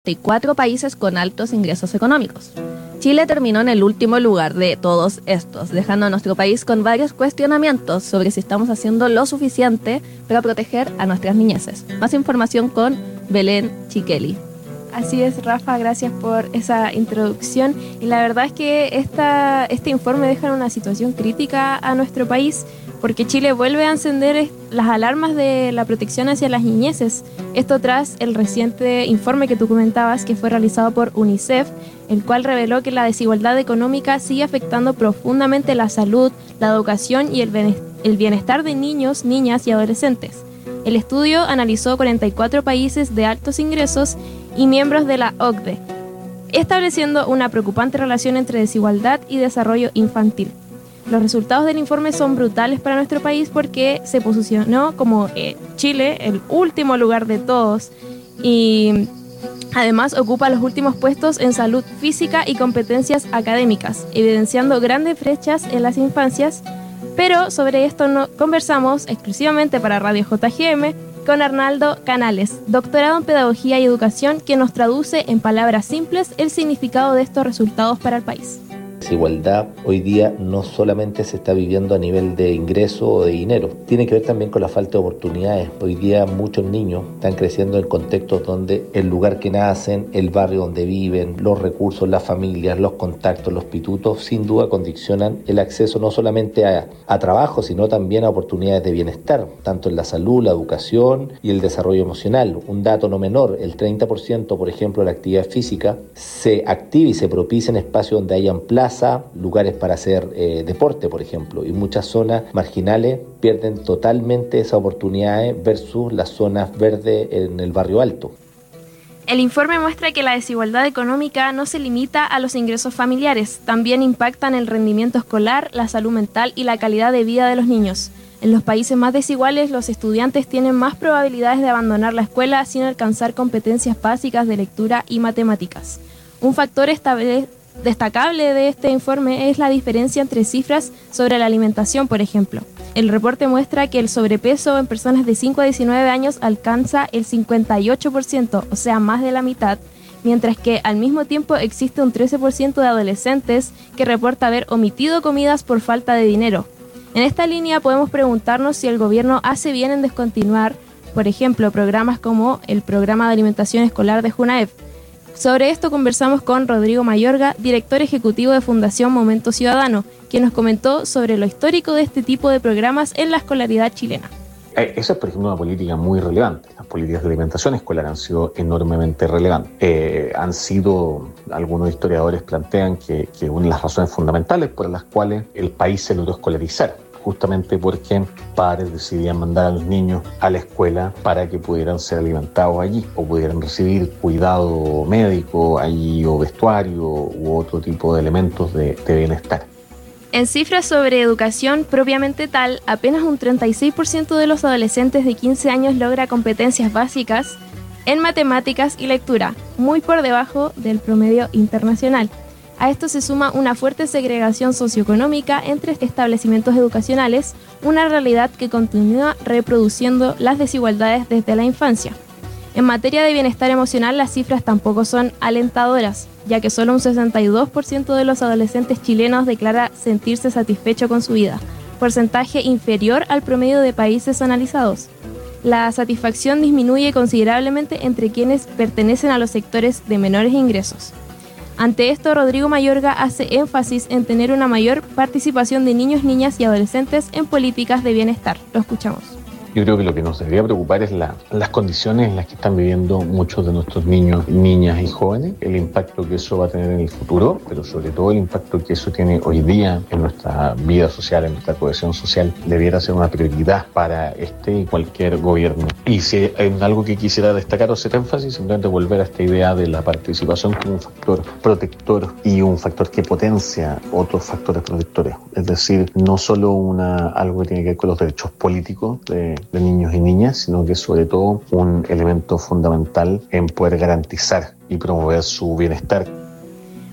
4 países con altos ingresos económicos. Chile terminó en el último lugar de todos estos, dejando a nuestro país con varios cuestionamientos sobre si estamos haciendo lo suficiente para proteger a nuestras niñeces. Más información con Belén Chiqueli. Así es, Rafa, gracias por esa introducción. Y la verdad es que este informe deja en una situación crítica a nuestro país, porque Chile vuelve a encender las alarmas de la protección hacia las niñeces. Esto tras el reciente informe que tú comentabas, que fue realizado por UNICEF, el cual reveló que la desigualdad económica sigue afectando profundamente la salud, la educación y el bienestar de niños, niñas y adolescentes. El estudio analizó 44 países de altos ingresos y miembros de la OCDE, estableciendo una preocupante relación entre desigualdad y desarrollo infantil. Los resultados del informe son brutales para nuestro país porque se posicionó como Chile el último lugar de todos y además ocupa los últimos puestos en salud física y competencias académicas, evidenciando grandes brechas en las infancias. Pero sobre esto conversamos exclusivamente para Radio JGM con Arnaldo Canales, doctorado en Pedagogía y Educación, que nos traduce en palabras simples el significado de estos resultados para el país. La desigualdad hoy día no solamente se está viviendo a nivel de ingreso o de dinero, tiene que ver también con la falta de oportunidades. Hoy día muchos niños están creciendo en contextos donde el lugar que nacen, el barrio donde viven, los recursos, las familias, los contactos, los pitutos, sin duda condicionan el acceso no solamente a trabajo, sino también a oportunidades de bienestar, tanto en la salud, la educación y el desarrollo emocional. Un dato no menor, el 30%, por ejemplo, de la actividad física se activa y se propicia en espacios donde hayan plazas, lugares para hacer deporte, por ejemplo, y muchas zonas marginales pierden totalmente esas oportunidades versus las zonas verdes en el barrio alto. El informe muestra que la desigualdad económica no se limita a los ingresos familiares, también impactan el rendimiento escolar, la salud mental y la calidad de vida de los niños. En los países más desiguales, los estudiantes tienen más probabilidades de abandonar la escuela sin alcanzar competencias básicas de lectura y matemáticas. Un factor destacable de este informe es la diferencia entre cifras sobre la alimentación, por ejemplo. El reporte muestra que el sobrepeso en personas de 5 a 19 años alcanza el 58%, o sea, más de la mitad, mientras que al mismo tiempo existe un 13% de adolescentes que reporta haber omitido comidas por falta de dinero. En esta línea podemos preguntarnos si el gobierno hace bien en descontinuar, por ejemplo, programas como el Programa de Alimentación Escolar de Junaef. Sobre esto conversamos con Rodrigo Mayorga, director ejecutivo de Fundación Momento Ciudadano, quien nos comentó sobre lo histórico de este tipo de programas en la escolaridad chilena. Esa es, por ejemplo, una política muy relevante. Las políticas de alimentación escolar han sido enormemente relevantes. Algunos historiadores plantean que una de las razones fundamentales por las cuales el país se logró escolarizar, justamente porque padres decidían mandar a los niños a la escuela para que pudieran ser alimentados allí o pudieran recibir cuidado médico allí o vestuario u otro tipo de elementos de bienestar. En cifras sobre educación propiamente tal, apenas un 36% de los adolescentes de 15 años logra competencias básicas en matemáticas y lectura, muy por debajo del promedio internacional. A esto se suma una fuerte segregación socioeconómica entre establecimientos educacionales, una realidad que continúa reproduciendo las desigualdades desde la infancia. En materia de bienestar emocional, las cifras tampoco son alentadoras, ya que solo un 62% de los adolescentes chilenos declara sentirse satisfecho con su vida, porcentaje inferior al promedio de países analizados. La satisfacción disminuye considerablemente entre quienes pertenecen a los sectores de menores ingresos. Ante esto, Rodrigo Mayorga hace énfasis en tener una mayor participación de niños, niñas y adolescentes en políticas de bienestar. Lo escuchamos. Yo creo que lo que nos debería preocupar es las condiciones en las que están viviendo muchos de nuestros niños, niñas y jóvenes, el impacto que eso va a tener en el futuro, pero sobre todo el impacto que eso tiene hoy día en nuestra vida social, en nuestra cohesión social, debiera ser una prioridad para este y cualquier gobierno. Y si hay algo que quisiera destacar o hacer énfasis, simplemente volver a esta idea de la participación como un factor protector y un factor que potencia otros factores protectores. Es decir, no solo algo que tiene que ver con los derechos políticos de niños y niñas, sino que es sobre todo un elemento fundamental en poder garantizar y promover su bienestar.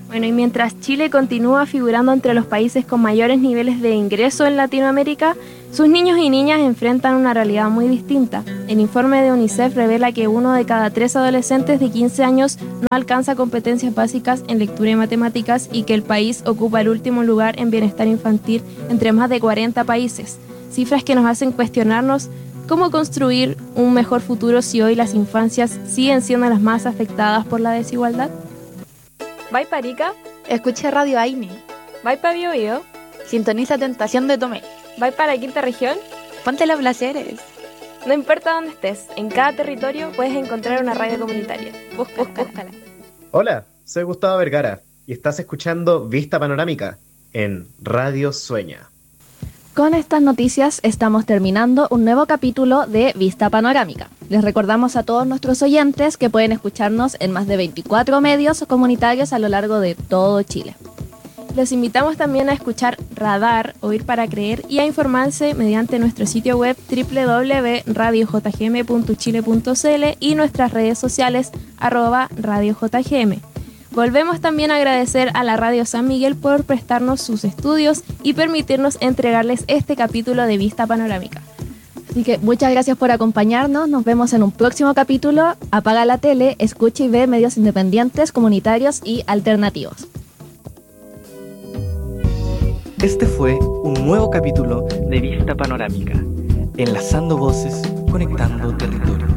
Bueno, y mientras Chile continúa figurando entre los países con mayores niveles de ingreso en Latinoamérica, sus niños y niñas enfrentan una realidad muy distinta. El informe de UNICEF revela que 1 de cada 3 adolescentes de 15 años no alcanza competencias básicas en lectura y matemáticas y que el país ocupa el último lugar en bienestar infantil entre más de 40 países. Cifras que nos hacen cuestionarnos cómo construir un mejor futuro si hoy las infancias siguen siendo las más afectadas por la desigualdad. ¿Vai pa Arica? Escucha Radio Aine. ¿Vai pa Biobío? Sintoniza Tentación de Tomé. ¿Vai para la quinta región? Ponte los placeres. No importa dónde estés, en cada territorio puedes encontrar una radio comunitaria. Búscala. Hola, soy Gustavo Vergara y estás escuchando Vista Panorámica en Radio Sueña. Con estas noticias estamos terminando un nuevo capítulo de Vista Panorámica. Les recordamos a todos nuestros oyentes que pueden escucharnos en más de 24 medios comunitarios a lo largo de todo Chile. Los invitamos también a escuchar Radar, Oír para Creer y a informarse mediante nuestro sitio web www.radiojgm.chile.cl y nuestras redes sociales @radiojgm. Volvemos también a agradecer a la Radio San Miguel por prestarnos sus estudios y permitirnos entregarles este capítulo de Vista Panorámica. Así que muchas gracias por acompañarnos, nos vemos en un próximo capítulo. Apaga la tele, escucha y ve medios independientes, comunitarios y alternativos. Este fue un nuevo capítulo de Vista Panorámica, enlazando voces, conectando territorios.